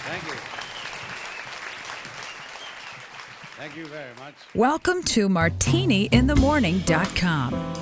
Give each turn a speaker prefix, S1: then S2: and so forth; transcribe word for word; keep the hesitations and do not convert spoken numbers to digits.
S1: Thank you. Thank you very much.
S2: Welcome to martini in the morning dot com.